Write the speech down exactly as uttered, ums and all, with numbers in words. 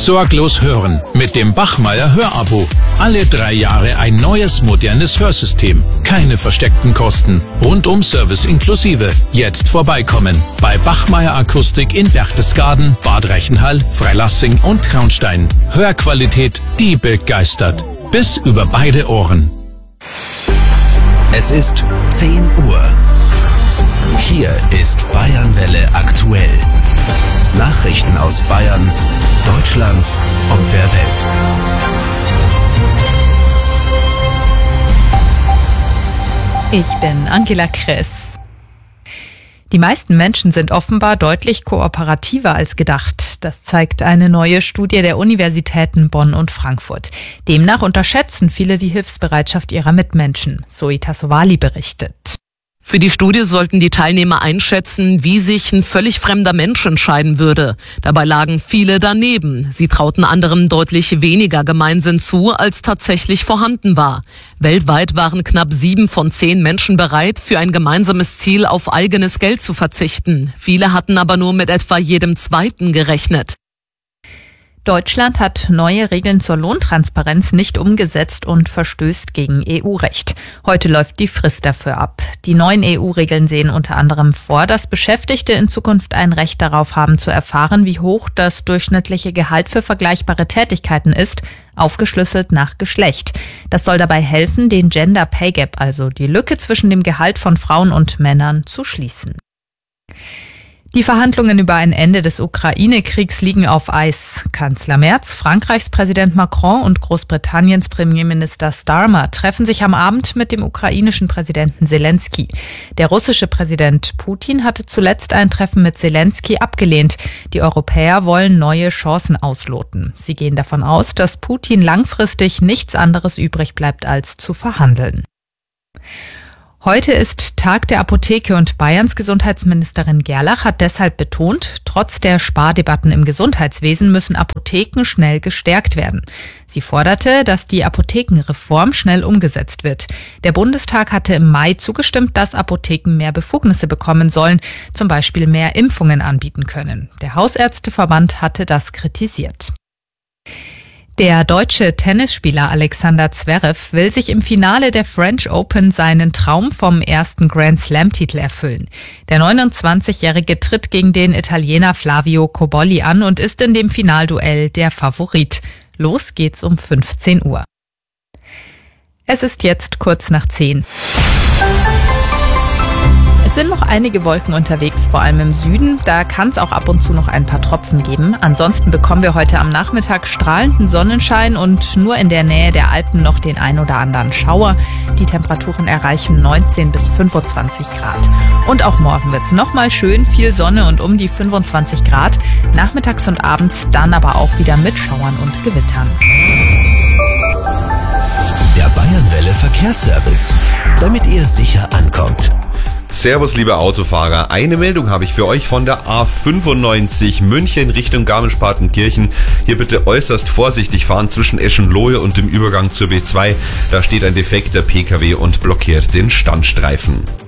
Sorglos hören mit dem Bachmeier Hörabo. Alle drei Jahre ein neues, modernes Hörsystem. Keine versteckten Kosten. Rundum-Service inklusive. Jetzt vorbeikommen. Bei Bachmeier Akustik in Berchtesgaden, Bad Reichenhall, Freilassing und Traunstein. Hörqualität, die begeistert. Bis über beide Ohren. Es ist zehn Uhr. Hier ist Bayernwelle aktuell. Nachrichten aus Bayern, Deutschland und der Welt. Ich bin Angela Kress. Die meisten Menschen sind offenbar deutlich kooperativer als gedacht. Das zeigt eine neue Studie der Universitäten Bonn und Frankfurt. Demnach unterschätzen viele die Hilfsbereitschaft ihrer Mitmenschen. Zoe Tassovali berichtet. Für die Studie sollten die Teilnehmer einschätzen, wie sich ein völlig fremder Mensch entscheiden würde. Dabei lagen viele daneben. Sie trauten anderen deutlich weniger Gemeinsinn zu, als tatsächlich vorhanden war. Weltweit waren knapp sieben von zehn Menschen bereit, für ein gemeinsames Ziel auf eigenes Geld zu verzichten. Viele hatten aber nur mit etwa jedem Zweiten gerechnet. Deutschland hat neue Regeln zur Lohntransparenz nicht umgesetzt und verstößt gegen E U-Recht. Heute läuft die Frist dafür ab. Die neuen E U-Regeln sehen unter anderem vor, dass Beschäftigte in Zukunft ein Recht darauf haben zu erfahren, wie hoch das durchschnittliche Gehalt für vergleichbare Tätigkeiten ist, aufgeschlüsselt nach Geschlecht. Das soll dabei helfen, den Gender Pay Gap, also die Lücke zwischen dem Gehalt von Frauen und Männern, zu schließen. Die Verhandlungen über ein Ende des Ukraine-Kriegs liegen auf Eis. Kanzler Merz, Frankreichs Präsident Macron und Großbritanniens Premierminister Starmer treffen sich am Abend mit dem ukrainischen Präsidenten Zelensky. Der russische Präsident Putin hatte zuletzt ein Treffen mit Zelensky abgelehnt. Die Europäer wollen neue Chancen ausloten. Sie gehen davon aus, dass Putin langfristig nichts anderes übrig bleibt, als zu verhandeln. Heute ist Tag der Apotheke und Bayerns Gesundheitsministerin Gerlach hat deshalb betont, trotz der Spardebatten im Gesundheitswesen müssen Apotheken schnell gestärkt werden. Sie forderte, dass die Apothekenreform schnell umgesetzt wird. Der Bundestag hatte im Mai zugestimmt, dass Apotheken mehr Befugnisse bekommen sollen, zum Beispiel mehr Impfungen anbieten können. Der Hausärzteverband hatte das kritisiert. Der deutsche Tennisspieler Alexander Zverev will sich im Finale der French Open seinen Traum vom ersten Grand Slam-Titel erfüllen. Der neunundzwanzigjährige tritt gegen den Italiener Flavio Cobolli an und ist in dem Finalduell der Favorit. Los geht's um fünfzehn Uhr. Es ist jetzt kurz nach zehn. Es sind noch einige Wolken unterwegs, vor allem im Süden. Da kann es auch ab und zu noch ein paar Tropfen geben. Ansonsten bekommen wir heute am Nachmittag strahlenden Sonnenschein und nur in der Nähe der Alpen noch den ein oder anderen Schauer. Die Temperaturen erreichen neunzehn bis fünfundzwanzig Grad. Und auch morgen wird es nochmal schön, viel Sonne und um die fünfundzwanzig Grad. Nachmittags und abends dann aber auch wieder mit Schauern und Gewittern. Der Bayernwelle Verkehrsservice, damit ihr sicher ankommt. Servus, liebe Autofahrer. Eine Meldung habe ich für euch von der A fünfundneunzig München Richtung Garmisch-Partenkirchen. Hier bitte äußerst vorsichtig fahren zwischen Eschenlohe und dem Übergang zur B zwei. Da steht ein defekter P K W und blockiert den Standstreifen.